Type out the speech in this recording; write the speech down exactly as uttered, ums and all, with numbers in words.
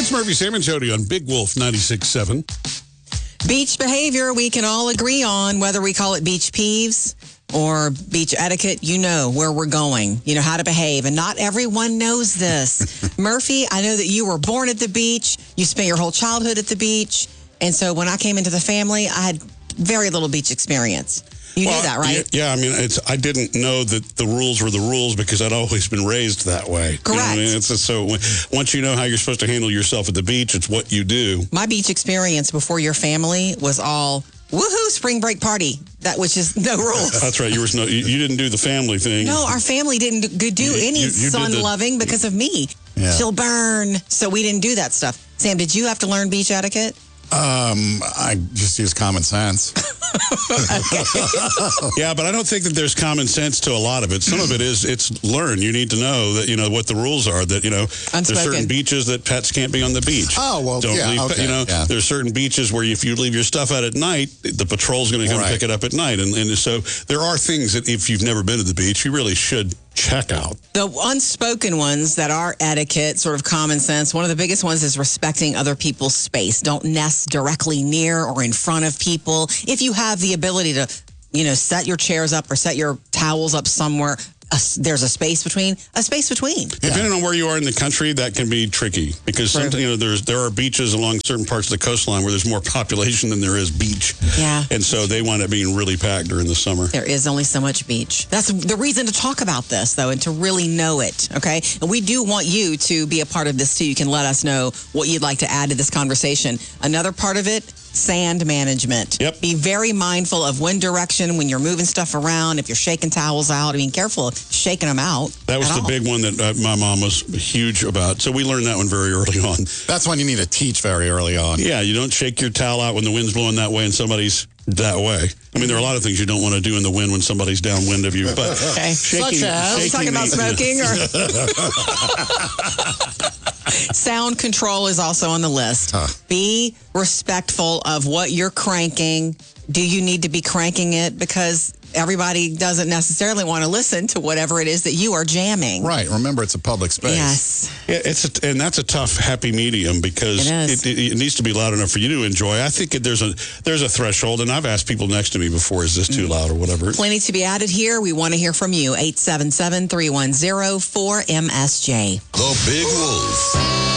It's Murphy, Sam, and Jody on Big Wolf ninety-six point seven. Beach behavior we can all agree on, whether we call it beach peeves or beach etiquette. You know where we're going. You know how to behave, and not everyone knows this. Murphy, I know that you were born at the beach. You spent your whole childhood at the beach. And so when I came into the family, I had very little beach experience. You well, knew that, right? Yeah, yeah, I mean, it's. I didn't know that the rules were the rules because I'd always been raised that way. Correct. You know what I mean? It's just so when, once you know how you're supposed to handle yourself at the beach, it's what you do. My beach experience before your family was all woohoo spring break party. That was just no rules. That's right. You were no, you, you didn't do the family thing. No, our family didn't do, do You- any you- you did sun the- loving because of me. Yeah. She'll burn. So we didn't do that stuff. Sam, did you have to learn beach etiquette? Um, I just use common sense. Yeah, but I don't think that there's common sense to a lot of it. Some of it is it's learned. You need to know that you know what the rules are. That you know Unspoken. there's certain beaches that pets can't be on the beach. Oh, well, don't yeah, leave. okay, you know, yeah. there's certain beaches where if you leave your stuff out at night, the patrol's going to come Right. pick it up at night. And, and so there are things that if you've never been to the beach, you really should check out. The unspoken ones that are etiquette, sort of common sense, one of the biggest ones is respecting other people's space. Don't nest directly near or in front of people. If you have the ability to, you know, set your chairs up or set your towels up somewhere, a, there's a space between, a space between. Depending on where you are in the country, that can be tricky because True. sometimes you know there's there are beaches along certain parts of the coastline where there's more population than there is beach. Yeah. And so they wind up being really packed during the summer. There is only so much beach. That's the reason to talk about this, though, and to really know it, okay? And we do want you to be a part of this, too. You can let us know what you'd like to add to this conversation. Another part of it, sand management. Yep. Be very mindful of wind direction when you're moving stuff around, if you're shaking towels out. I mean, careful of shaking them out. That was at the all. big one that uh, my mom was huge about. So we learned that one very early on. That's one you need to teach very early on. Yeah, you don't shake your towel out when the wind's blowing that way and somebody's that way. I mean, there are a lot of things you don't want to do in the wind when somebody's downwind of you. But Okay. shaking, Such as? Are we talking about the- smoking or... Sound control is also on the list. Huh. Be respectful of what you're cranking. Do you need to be cranking it? Because everybody doesn't necessarily want to listen to whatever it is that you are jamming. Right. Remember, it's a public space. Yes. Yeah, it's a, and that's a tough happy medium because It is. it, it, it needs to be loud enough for you to enjoy. I think it, there's a there's a threshold, and I've asked people next to me before, is this too loud or whatever? Plenty to be added here. We want to hear from you. eight seven seven, three one zero, four M S J. The Big Wolf.